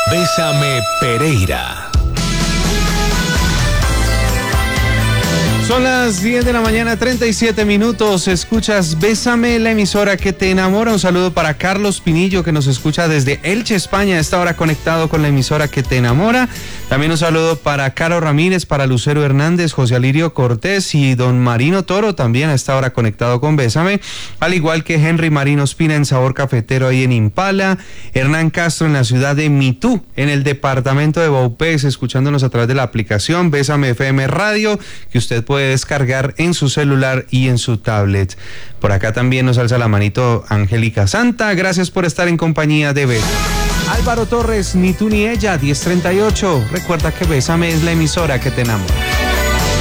Bésame Pereira. Son las 10 de la mañana, 37 minutos. Escuchas Bésame, la emisora que te enamora. Un saludo para Carlos Pinillo, que nos escucha desde Elche, España. A esta hora conectado con la emisora que te enamora. También un saludo para Caro Ramírez, para Lucero Hernández, José Alirio Cortés y don Marino Toro, también a esta hora conectado con Bésame. Al igual que Henry Marino Espina en Sabor Cafetero ahí en Impala. Hernán Castro en la ciudad de Mitú, en el departamento de Baupés, escuchándonos a través de la aplicación Bésame FM Radio, que usted puede descargar en su celular y en su tablet. Por acá también nos alza la manito Angélica Santa. Gracias por estar en compañía de Bésame. Álvaro Torres, ni tú ni ella, 10:38. Recuerda que Bésame es la emisora que te enamora.